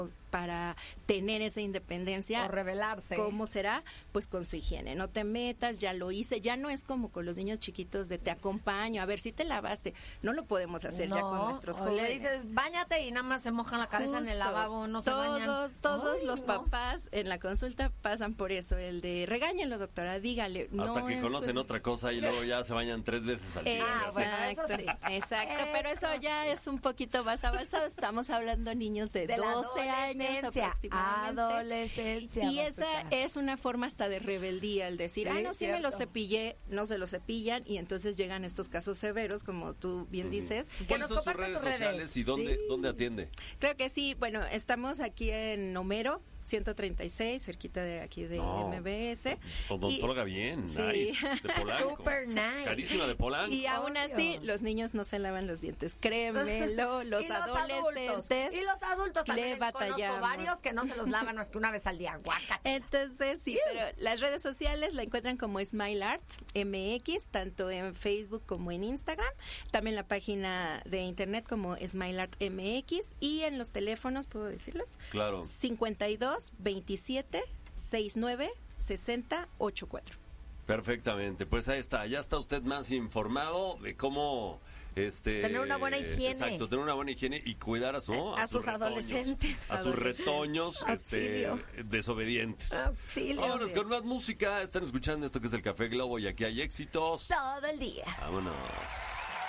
para tener esa independencia. O rebelarse. ¿Cómo será? Pues con su higiene. No te metas, ya lo hice. Ya no es como con los niños chiquitos de te acompaño, a ver si te lavaste. No lo podemos hacer ya con nuestros o jóvenes. le dices, báñate y nada más se mojan la cabeza en el lavabo, no se bañan. Todos los papás en la consulta pasan por eso, el de regáñenlo, doctora, dígale. Hasta que conocen otra cosa y luego ya se bañan 3 veces al día. Bueno, eso sí. Exacto, pero eso ya es un poquito más avanzado. Estamos hablando niños de 12 años aproximadamente. Adolescencia. Y esa es una forma hasta de rebeldía, el decir, Sí, no, sí me lo cepillé, no se lo cepillan, y entonces llegan estos casos severos, como tú bien dices. ¿Cuáles son sus redes sociales y dónde atiende? Creo que sí, bueno, estamos aquí en Homero 136, cerquita de aquí de MBS. Odontóloga bien, sí. Nice, de Polanco. Super nice. Carísima de Polanco. Y aún así, los niños no se lavan los dientes, créemelo, los adolescentes. Y los adultos también batallamos. Conozco varios que no se los lavan más que una vez al día. Guácate. Entonces, sí, pero las redes sociales la encuentran como Smile Art MX, tanto en Facebook como en Instagram. También la página de internet como Smile Art MX, y en los teléfonos, ¿puedo decirlos? Claro. 52 27 69 60 84. Perfectamente, pues ahí está, ya está usted más informado de cómo tener una buena higiene. Exacto, tener una buena higiene y cuidar a sus retoños, adolescentes. A sus retoños desobedientes. Auxilio. Vámonos con más música. Están escuchando esto que es el Café Globo y aquí hay éxitos todo el día. Vámonos.